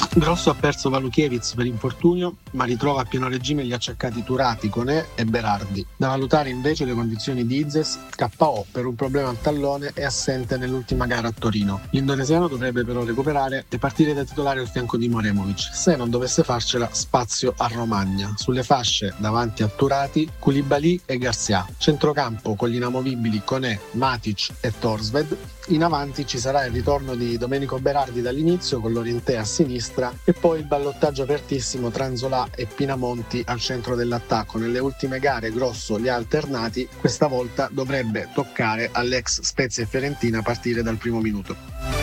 Grosso ha perso Valukiewicz per infortunio, ma ritrova a pieno regime gli acciaccati Turati, Koné e Berardi. Da valutare invece le condizioni di Izes, KO per un problema al tallone e assente nell'ultima gara a Torino. L'indonesiano dovrebbe però recuperare e partire da titolare al fianco di Moremovic. Se non dovesse farcela, spazio a Romagna. Sulle fasce, davanti a Turati, Koulibaly e Garcia. Centrocampo con gli inamovibili Koné, Matic e Torsved. In avanti ci sarà il ritorno di Domenico Berardi dall'inizio con Lorientè a sinistra e poi il ballottaggio apertissimo tra Nzola e Pinamonti al centro dell'attacco. Nelle ultime gare Grosso li ha alternati, questa volta dovrebbe toccare all'ex Spezia e Fiorentina partire dal primo minuto.